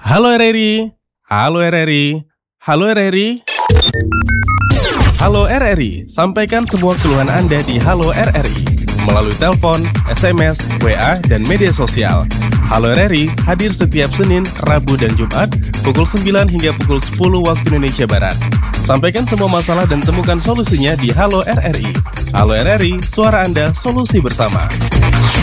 Halo RRI, halo RRI, halo RRI. Halo RRI, sampaikan semua keluhan Anda di Halo RRI melalui telepon, SMS, WA, dan media sosial. Halo RRI hadir setiap Senin, Rabu, dan Jumat pukul 9 hingga pukul 10 waktu Indonesia Barat. Sampaikan semua masalah dan temukan solusinya di Halo RRI. Halo RRI, suara Anda, solusi bersama.